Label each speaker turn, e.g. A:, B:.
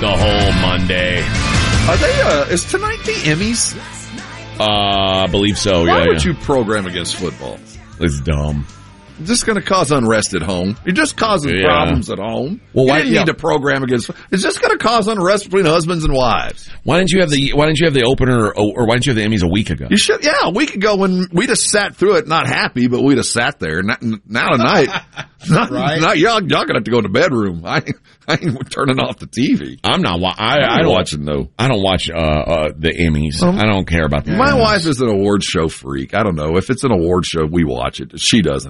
A: whole Monday.
B: Are they? Is tonight the Emmys?
A: I believe so.
B: Why
A: yeah.
B: would you program against football?
A: It's dumb.
B: It's just going to cause unrest at home. You're just causing problems at home.
A: Well,
B: you didn't need to program against. It's just going to cause unrest between husbands and wives.
A: Why didn't you have the opener, or why didn't you have the Emmys a week ago?
B: You should. Yeah, a week ago when we just sat through it, not happy, but we just sat there. Now tonight, right? Y'all gonna have to go in the bedroom. I ain't turning off the TV.
A: I'm not. I don't
B: watching though.
A: I don't watch the Emmys. I don't care about the
B: My
A: Emmys.
B: wife is an award show freak. I don't know if it's an award show, we watch it. She doesn't.